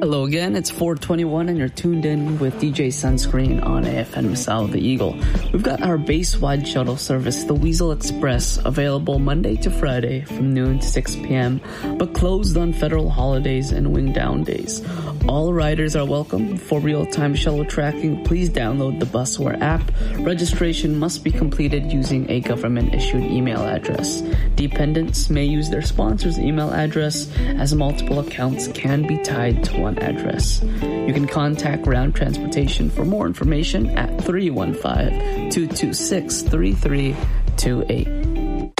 Hello again, it's 421 and you're tuned in with DJ Sunscreen on AFN Masao the Eagle. We've got our base-wide shuttle service, the Weasel Express, available Monday to Friday from noon to 6 p.m., but closed on federal holidays and wing down days. All riders are welcome. For real-time shuttle tracking, please download the Busware app. Registration must be completed using a government-issued email address. Dependents may use their sponsor's email address, as multiple accounts can be tied to one address. You can contact Ground Transportation for more information at 315-226-3328.